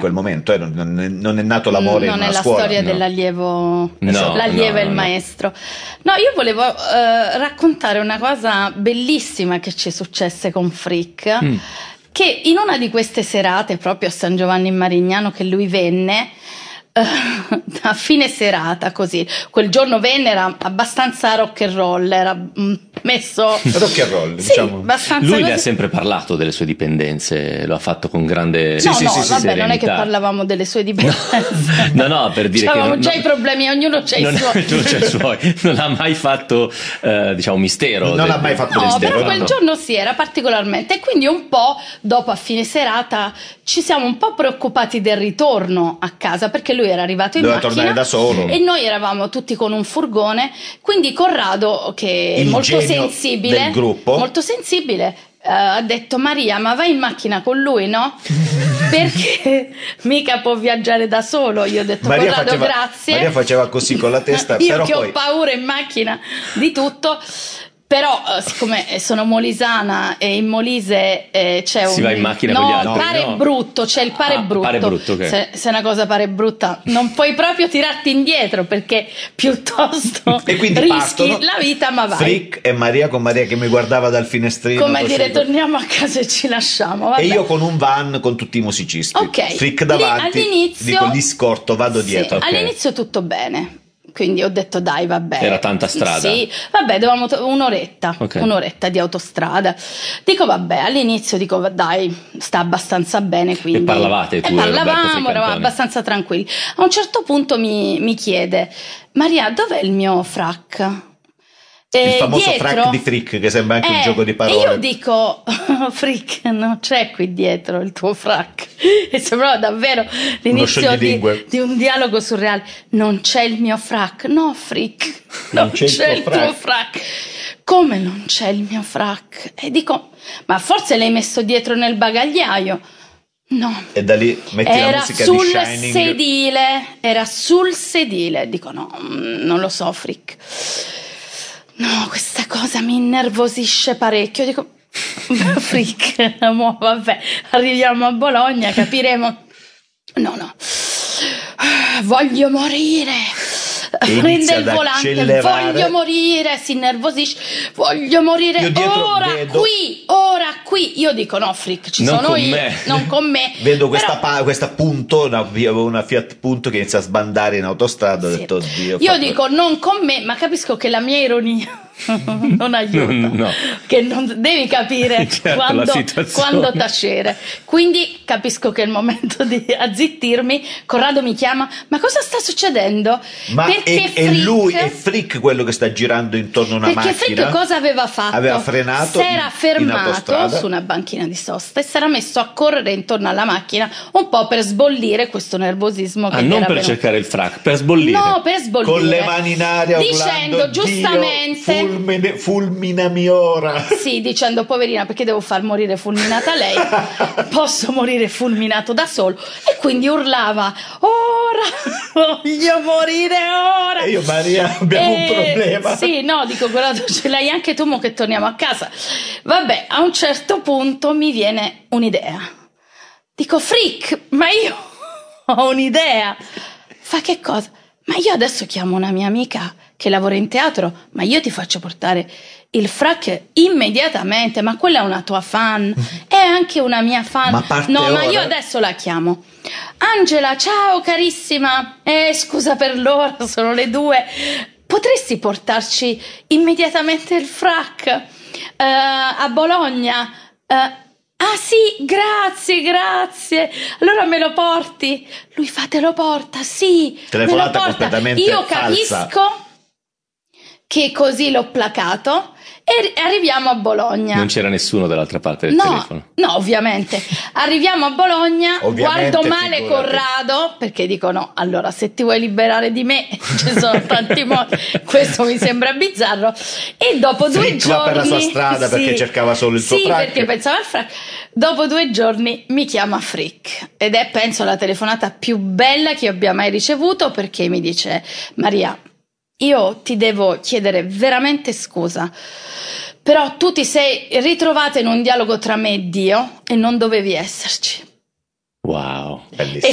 quel momento, non è nato l'amore in una scuola. Non è la storia dell'allievo, l'allievo e il maestro. No, io volevo raccontare una cosa bellissima che ci successe con Frick, che in una di queste serate, proprio a San Giovanni in Marignano, che lui venne, a fine serata, così, quel giorno venne, era abbastanza rock and roll, era messo rock and roll, sì, diciamo. Lui ne ha sempre parlato delle sue dipendenze, lo ha fatto con grande vabbè, serenità. non è che parlavamo delle sue dipendenze, no, per dire che avevamo già i problemi, ognuno c'ha i suoi. Ognuno c'ha i suoi. Non ha mai fatto diciamo mistero, non ha mai fatto mistero, però quel giorno sì, era particolarmente, e quindi un po' dopo, a fine serata, ci siamo un po' preoccupati del ritorno a casa, perché lui era arrivato in macchina, tornare da solo, e noi eravamo tutti con un furgone, quindi Corrado, che è molto sensibile del gruppo, molto sensibile, ha detto: Maria, ma vai in macchina con lui, no? Perché mica può viaggiare da solo. Io ho detto: Corrado, grazie. Maria faceva così con la testa. Io però che poi... ho paura in macchina di tutto. Però siccome sono molisana e in Molise c'è si va in macchina con gli altri. Pare brutto, c'è il pare brutto. Pare brutto, okay. Se una cosa pare brutta non puoi proprio tirarti indietro, perché piuttosto e quindi rischi la vita, ma vai. Frick e Maria, con Maria che mi guardava dal finestrino, come dire, torniamo a casa e ci lasciamo, vabbè. E io con un van con tutti i musicisti, ok, Frick davanti, all'inizio, dico li scorto, vado dietro. Okay. All'inizio tutto bene, quindi ho detto dai, vabbè, era tanta strada, sì, vabbè, dovevamo un'oretta di autostrada. Dico vabbè, all'inizio dico dai, sta abbastanza bene, quindi e parlavate tu, parlavamo, eravamo abbastanza tranquilli. A un certo punto mi chiede: Maria, dov'è il mio frac? Il famoso dietro, frac di Frick, che sembra anche un gioco di parole. E io dico: Frick, non c'è qui dietro il tuo frac. E sembrava davvero l'inizio di un dialogo surreale. Non c'è il mio frac. No, Frick, non c'è il tuo frac. Come non c'è il mio frac? E dico: ma forse l'hai messo dietro nel bagagliaio? No. E da lì metti la musica di Shining. Era sul sedile. Dico: no, non lo so, Frick. No, questa cosa mi innervosisce parecchio. Dico: Frick, vabbè, arriviamo a Bologna, capiremo. No, voglio morire. Prende il volante, voglio morire, si innervosisce, voglio morire ora qui. Io dico: no, Frick, ci sono io, non con me. Vedo questa Punto, una Fiat Punto che inizia a sbandare in autostrada. Ho detto: oddio. Io dico: non con me, ma capisco che la mia ironia non aiuta, no. Che non devi capire quando tacere. Quindi capisco che è il momento di azzittirmi. Corrado mi chiama: ma cosa sta succedendo? Ma è lui, è Frick quello che sta girando intorno a una macchina? Perché Frick cosa aveva fatto? Aveva frenato, si era fermato su una banchina di sosta e si era messo a correre intorno alla macchina, un po' per sbollire questo nervosismo che non era per cercare il frac, per sbollire. No, per sbollire, con le mani in aria, dicendo giustamente: fulminami ora. Sì, dicendo: poverina, perché devo far morire fulminata lei? Posso morire fulminato da solo. E quindi urlava: ora, voglio morire ora. E io: Maria, abbiamo un problema. Sì, no, dico: guarda, ce l'hai anche tu, mo che torniamo a casa. Vabbè, a un certo punto mi viene un'idea. Dico: Frick, ma io ho un'idea. Fa: che cosa? Ma io adesso chiamo una mia amica che lavora in teatro, ma io ti faccio portare il frac immediatamente. Ma quella è una tua fan, è anche una mia fan. Ma io adesso la chiamo. Angela, ciao carissima, scusa per l'ora, sono le 2. Potresti portarci immediatamente il frac a Bologna? Ah sì, grazie. Allora me lo porti? Lui fa: te lo porta? Sì, telefonata me lo porta. Completamente io falsa. Capisco che così l'ho placato e arriviamo a Bologna. Non c'era nessuno dall'altra parte del telefono. No, ovviamente. Arriviamo a Bologna, guardo male figurati. Corrado, perché dico: no, allora se ti vuoi liberare di me ci sono tanti modi, questo mi sembra bizzarro. E dopo 2 giorni va per la sua strada, perché cercava solo il suo frac. Sì, perché pensava al frac. Dopo 2 giorni mi chiama Frick ed è, penso, la telefonata più bella che abbia mai ricevuto, perché mi dice: Maria, io ti devo chiedere veramente scusa, però tu ti sei ritrovata in un dialogo tra me e Dio e non dovevi esserci. Wow, bellissimo.